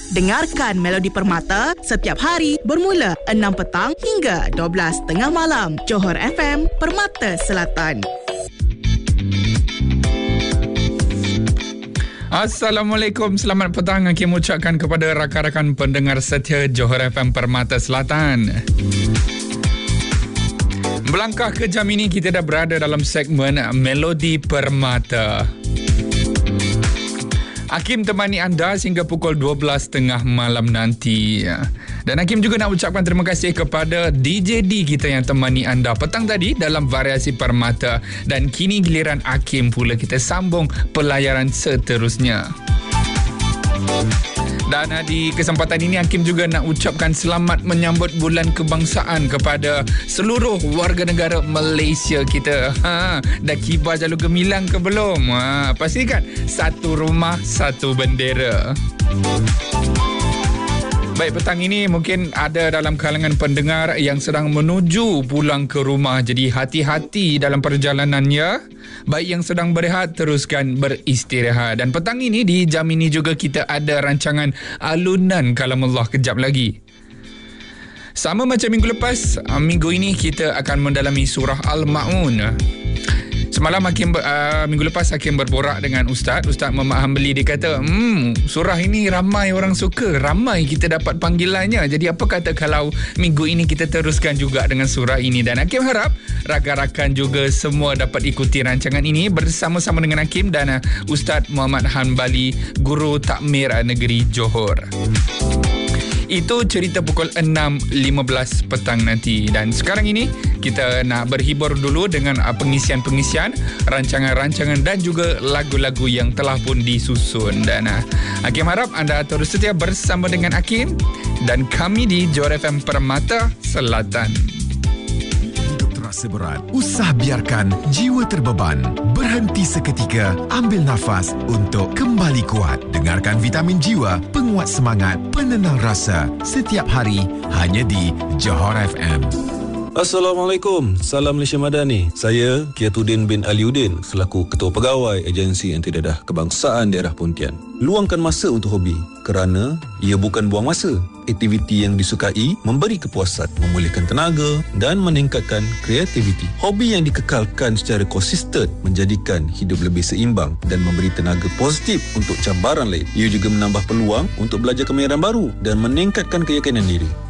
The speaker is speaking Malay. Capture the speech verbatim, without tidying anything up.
Dengarkan Melodi Permata setiap hari bermula enam petang hingga dua belas tengah malam. Johor F M, Permata Selatan. Assalamualaikum, selamat petang. Hakim ucapkan kepada rakan-rakan pendengar setia Johor F M Permata Selatan. Melangkah ke jam ini, kita dah berada dalam segmen Melodi Permata. Hakim temani anda sehingga pukul dua belas tengah malam nanti. Dan Hakim juga nak ucapkan terima kasih kepada D J D kita yang temani anda petang tadi dalam variasi Permata. Dan kini giliran Hakim pula, kita sambung pelayaran seterusnya. Dan di kesempatan ini Hakim juga nak ucapkan selamat menyambut Bulan Kebangsaan kepada seluruh warga negara Malaysia kita. Ha, dah kibar jalur gemilang ke belum? Ha, pastikan satu rumah, satu bendera. Baik, petang ini mungkin ada dalam kalangan pendengar yang sedang menuju pulang ke rumah. Jadi hati-hati dalam perjalanannya. Baik yang sedang berehat, teruskan beristirahat. Dan petang ini, di jam ini juga kita ada rancangan Alunan Kalamullah kejap lagi. Sama macam minggu lepas, minggu ini kita akan mendalami surah Al-Ma'un. Semalam Hakim, uh, minggu lepas Hakim berborak dengan Ustaz. Ustaz Muhammad Hambali, dia kata, hmm, surah ini ramai orang suka, ramai kita dapat panggilannya. Jadi apa kata kalau minggu ini kita teruskan juga dengan surah ini. Dan Hakim harap rakan-rakan juga semua dapat ikuti rancangan ini bersama-sama dengan Hakim dan uh, Ustaz Muhammad Hambali, Guru Takmir Negeri Johor. Itu cerita pukul enam lima belas petang nanti. Dan sekarang ini kita nak berhibur dulu dengan pengisian-pengisian, rancangan-rancangan dan juga lagu-lagu yang telah pun disusun. Dan uh, Hakim harap anda terus setia bersama dengan Hakim dan kami di Johor F M Permata Selatan. Rasa berat, usah biarkan jiwa terbeban. Berhenti seketika, ambil nafas untuk kembali kuat. Dengarkan Vitamin Jiwa, penguat semangat, penenang rasa setiap hari hanya di Johor F M. Assalamualaikum, salam Malaysia Madani. Saya Kiatuddin bin Aliuddin selaku Ketua Pegawai Agensi Antidadah Kebangsaan Daerah Pontian. Luangkan masa untuk hobi kerana ia bukan buang masa. Aktiviti yang disukai memberi kepuasan, memulihkan tenaga dan meningkatkan kreativiti. Hobi yang dikekalkan secara konsisten menjadikan hidup lebih seimbang dan memberi tenaga positif untuk cabaran lain. Ia juga menambah peluang untuk belajar kemahiran baru dan meningkatkan keyakinan diri.